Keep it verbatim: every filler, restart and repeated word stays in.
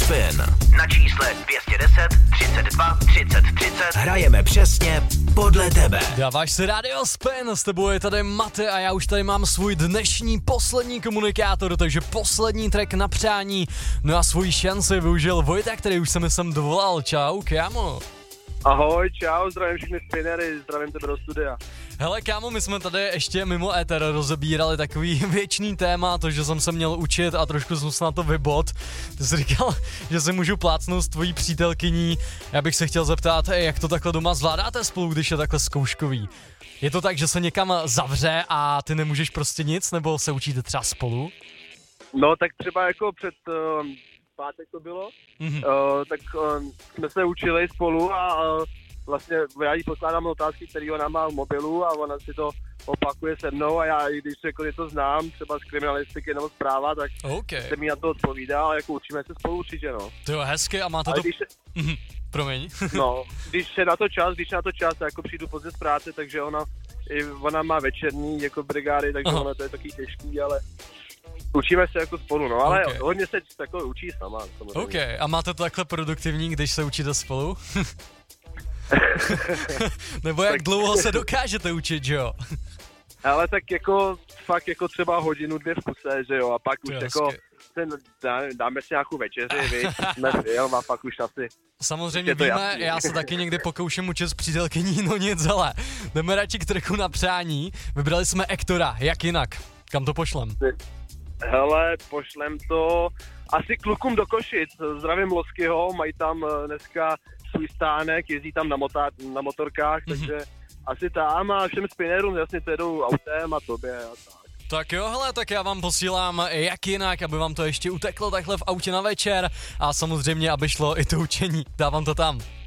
Spin. Na čísle dvě stě deset třicet dva třicet třicet hrajeme přesně podle tebe. Dáváš si Radio Spin, s tebou je tady Mate a já už tady mám svůj dnešní poslední komunikátor, takže poslední track na přání. No a svůj šanci využil Vojta, který už se mi sem dovolal. Čau, kámo. Ahoj, čau, zdravím všechny spinery, zdravím tebe do studia. Hele kámo, my jsme tady ještě mimo éter rozebírali takový věčný téma, to, že jsem se měl učit a trošku jsem se na to vybod. Ty jsi říkal, že si můžu plácnout s tvojí přítelkyní. Já bych se chtěl zeptat, jak to takhle doma zvládáte spolu, když je takhle zkouškový? Je to tak, že se někam zavře a ty nemůžeš prostě nic, nebo se učíte třeba spolu? No tak třeba jako před uh, pátek to bylo, mm-hmm. uh, tak uh, jsme se učili spolu a uh, vlastně já jí pokládám otázky, které ona má v mobilu a ona si to opakuje se mnou a já, i když jako to znám, třeba z kriminalistiky nebo zpráva, tak okay. se mi na to odpovídá, ale jako učíme se spolu určitě, no. To je hezky a máte ale to... Když se... mm-hmm. Promiň. No, když je na to čas, když je na to čas, jako přijdu pozdě z práce, takže ona, i ona má večerní jako brigády, takže ona to je taky těžký, ale... Učíme se jako spolu, no, ale okay. hodně se takhle učí sama. Samozřejmě. OK, a máte to takhle produktivní, když se učíte spolu? Nebo jak tak... dlouho se dokážete učit, že jo? Ale tak jako fakt jako třeba hodinu, dvě v kuse, že jo, a pak už jako ten, dá, dáme si nějakou večeři, víš, jsme film a pak už asi... Samozřejmě víme, jasný. Já se taky někdy pokouším učit s přítelkyní, no nic, ale jdeme radši k trhu na přání, vybrali jsme Ektora, jak jinak, kam to pošlem? Hele, pošlem to asi klukům do Košic, zdravím Loskyho, mají tam dneska svůj stánek, jezdí tam na, mota- na motorkách, mm-hmm. takže asi tam a všem spinnerům jasně to jedou autem a tobě a tak. Tak jo, hele, tak já vám posílám jak jinak, aby vám to ještě uteklo takhle v autě na večer a samozřejmě, aby šlo i to učení, dávám to tam.